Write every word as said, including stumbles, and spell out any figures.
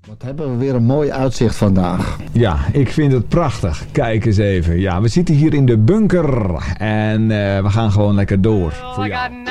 Wat hebben we weer een mooi uitzicht vandaag. Ja, ik vind het prachtig. Kijk eens even. Ja, we zitten hier in de bunker en uh, we gaan gewoon lekker door. Voor jou.